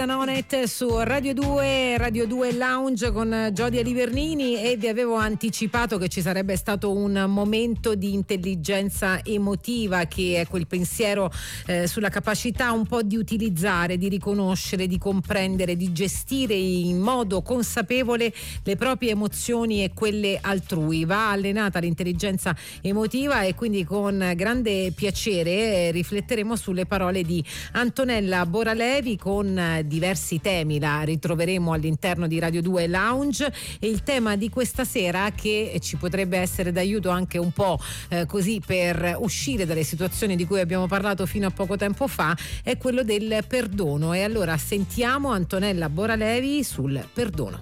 Nonet su Radio 2 Lounge con Giodia Livernini, e vi avevo anticipato che ci sarebbe stato un momento di intelligenza emotiva, che è quel pensiero sulla capacità un po' di utilizzare, di riconoscere, di comprendere, di gestire in modo consapevole le proprie emozioni e quelle altrui. Va allenata l'intelligenza emotiva, e quindi con grande piacere rifletteremo sulle parole di Antonella Boralevi con diversi temi. La ritroveremo all'interno di Radio 2 Lounge, e il tema di questa sera, che ci potrebbe essere d'aiuto anche un po' così per uscire dalle situazioni di cui abbiamo parlato fino a poco tempo fa, è quello del perdono. E allora sentiamo Antonella Boralevi sul perdono.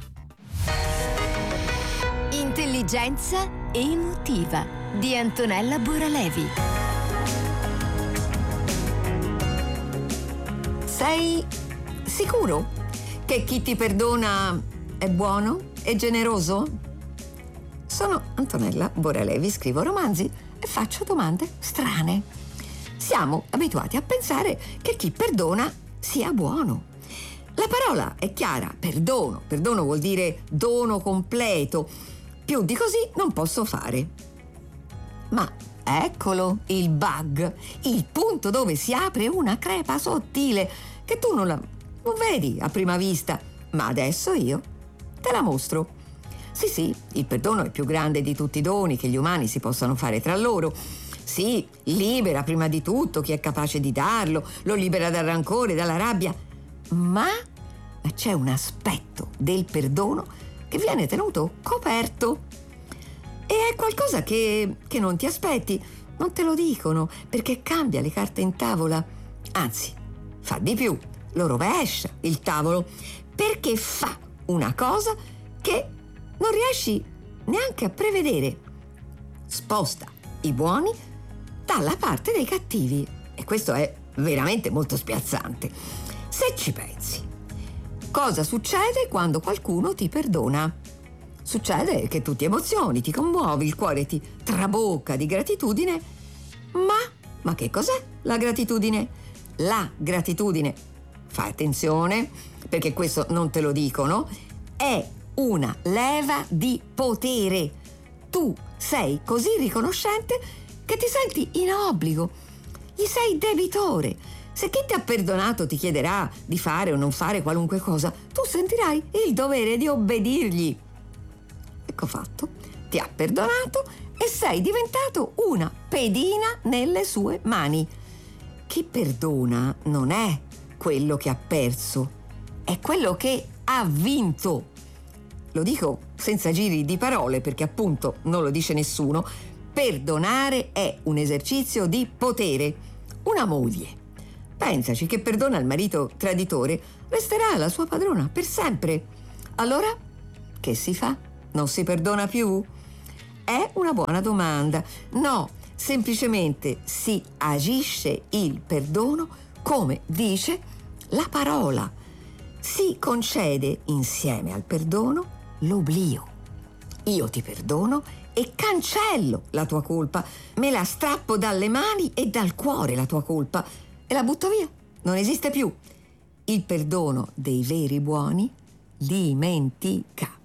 Intelligenza emotiva di Antonella Boralevi. Sei sicuro che chi ti perdona è buono e generoso? Sono Antonella Boralevi, scrivo romanzi e faccio domande strane. Siamo abituati a pensare che chi perdona sia buono. La parola è chiara: perdono. Perdono vuol dire dono completo. Più di così non posso fare. Ma eccolo il bug, il punto dove si apre una crepa sottile che tu non vedi a prima vista, ma adesso io te la mostro. Sì, il perdono è il più grande di tutti i doni che gli umani si possano fare tra loro. Sì, libera prima di tutto chi è capace di darlo, lo libera dal rancore, dalla rabbia, ma c'è un aspetto del perdono che viene tenuto coperto. E è qualcosa che non ti aspetti, non te lo dicono, perché cambia le carte in tavola. Anzi, fa di più, lo rovescia il tavolo, perché fa una cosa che non riesci neanche a prevedere. Sposta i buoni dalla parte dei cattivi. E questo è veramente molto spiazzante. Se ci pensi, cosa succede quando qualcuno ti perdona? Succede che tu ti emozioni, ti commuovi, il cuore ti trabocca di gratitudine. Ma che cos'è la gratitudine? La gratitudine, fai attenzione, perché questo non te lo dicono, è una leva di potere. Tu sei così riconoscente che ti senti in obbligo, gli sei debitore. Se chi ti ha perdonato ti chiederà di fare o non fare qualunque cosa, tu sentirai il dovere di obbedirgli. Ecco fatto, ti ha perdonato e sei diventato una pedina nelle sue mani. Chi perdona non è quello che ha perso, è quello che ha vinto. Lo dico senza giri di parole, perché appunto non lo dice nessuno. Perdonare è un esercizio di potere. Una moglie, pensaci, che perdona il marito traditore, resterà la sua padrona per sempre. Allora, che si fa? Non si perdona più? È una buona domanda. No, semplicemente si agisce il perdono come dice la parola. Si concede insieme al perdono l'oblio. Io ti perdono e cancello la tua colpa, me la strappo dalle mani e dal cuore la tua colpa e la butto via, non esiste più. Il perdono dei veri buoni dimentica.